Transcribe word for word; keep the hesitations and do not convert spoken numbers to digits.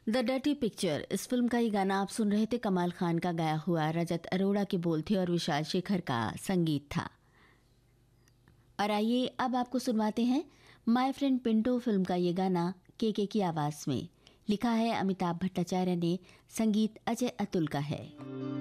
The dirty picture, इस film का ये गाना आप सुन रहे थे। कमाल खान का गाया हुआ, रजत अरोड़ा के बोल थे और विशाल शेखर का संगीत था। और आइए अब आपको सुनवाते हैं माय फ्रेंड पिंटो फिल्म का ये गाना के के की आवाज़ में। लिखा है अमिताभ भट्टाचार्य ने, संगीत अजय अतुल का है।